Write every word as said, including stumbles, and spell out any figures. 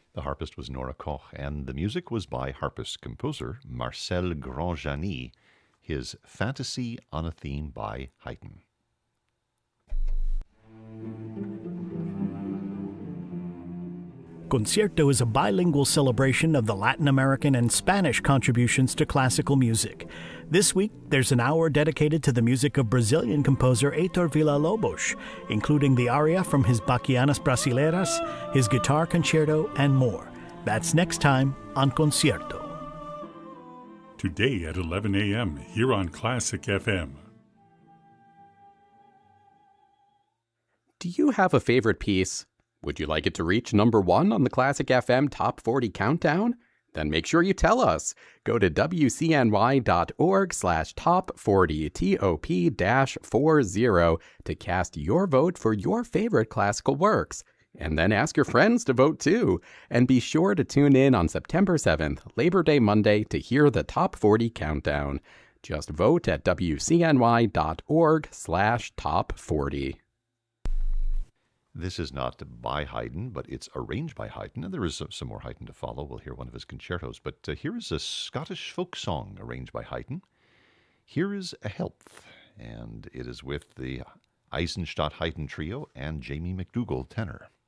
The harpist was Nora Koch, and the music was by harpist-composer Marcel Grandjani, his Fantasy on a Theme by Haydn. Concierto is a bilingual celebration of the Latin American and Spanish contributions to classical music. This week, there's an hour dedicated to the music of Brazilian composer Heitor Villa-Lobos, including the aria from his Bachianas Brasileiras, his guitar concerto, and more. That's next time on Concierto. Today at eleven a.m. here on Classic F M. Do you have a favorite piece? Would you like it to reach number one on the Classic F M Top forty Countdown? Then make sure you tell us. Go to W C N Y dot org slash top forty, T O P dash forty, to cast your vote for your favorite classical works. And then ask your friends to vote too. And be sure to tune in on September seventh, Labor Day Monday, to hear the Top forty Countdown. Just vote at W C N Y dot org slash top forty. This is not by Haydn, but it's arranged by Haydn, and there is some more Haydn to follow. We'll hear one of his concertos, but uh, here is a Scottish folk song arranged by Haydn. Here is A Health, and it is with the Eisenstadt Haydn Trio and Jamie McDougall tenor.